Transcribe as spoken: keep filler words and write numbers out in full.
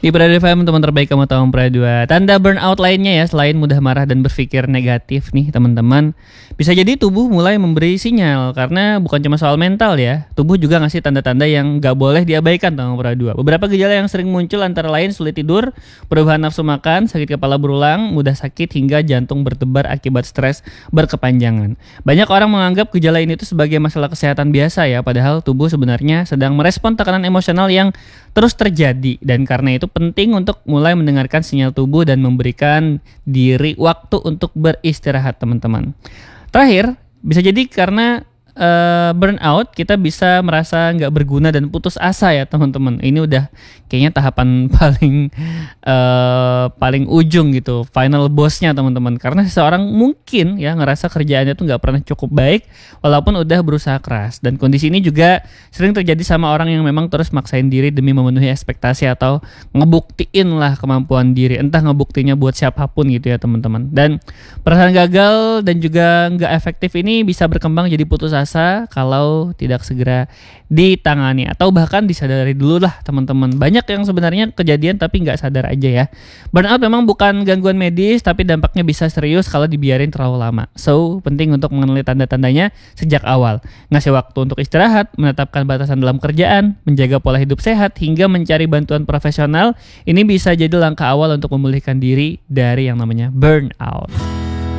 Di Pradu F M, teman terbaik kamu tahu Pradu. Tanda burnout lainnya ya, selain mudah marah dan berpikir negatif nih teman-teman, bisa jadi tubuh mulai memberi sinyal. Karena bukan cuma soal mental ya, tubuh juga ngasih tanda-tanda yang gak boleh diabaikan teman Pradu. Beberapa gejala yang sering muncul antara lain sulit tidur, perubahan nafsu makan, sakit kepala berulang, mudah sakit hingga jantung berdebar akibat stres berkepanjangan. Banyak orang menganggap gejala ini tuh sebagai masalah kesehatan biasa ya, padahal tubuh sebenarnya sedang merespon tekanan emosional yang terus terjadi, dan karena itu penting untuk mulai mendengarkan sinyal tubuh dan memberikan diri waktu untuk beristirahat teman-teman. Terakhir, bisa jadi karena uh, burnout kita bisa merasa nggak berguna dan putus asa ya teman-teman. Ini udah kayaknya tahapan paling uh, paling ujung gitu, final bossnya teman-teman. Karena seseorang mungkin ya ngerasa kerjaannya tuh nggak pernah cukup baik walaupun udah berusaha keras. Dan kondisi ini juga sering terjadi sama orang yang memang terus maksain diri demi memenuhi ekspektasi atau ngebuktiin lah kemampuan diri. Entah ngebuktinya buat siapapun gitu ya teman-teman. Dan perasaan gagal dan juga nggak efektif ini bisa berkembang jadi putus asa kalau tidak segera ditangani atau bahkan disadari dulu lah teman-teman. Banyak yang sebenarnya kejadian tapi nggak sadar aja ya. Burnout memang bukan gangguan medis, tapi dampaknya bisa serius kalau dibiarin terlalu lama. So, penting untuk mengenali tanda-tandanya sejak awal. Ngasih waktu untuk istirahat, menetapkan batasan dalam kerjaan, menjaga pola hidup sehat, hingga mencari bantuan profesional. Ini bisa jadi langkah awal untuk memulihkan diri dari yang namanya burnout.